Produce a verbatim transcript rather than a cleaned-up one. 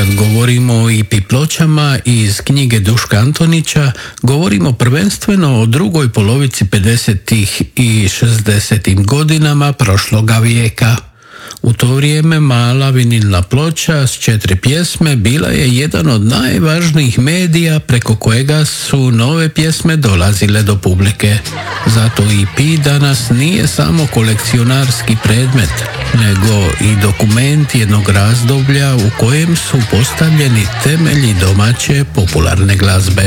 Kad govorimo o I P pločama iz knjige Duška Antonića, govorimo prvenstveno o drugoj polovici pedesetih i šezdesetim godinama prošloga vijeka. U to vrijeme mala vinilna ploča s četiri pjesme bila je jedan od najvažnijih medija preko kojega su nove pjesme dolazile do publike. Zato I P danas nije samo kolekcionarski predmet, nego i dokument jednog razdoblja u kojem su postavljeni temelji domaće popularne glazbe.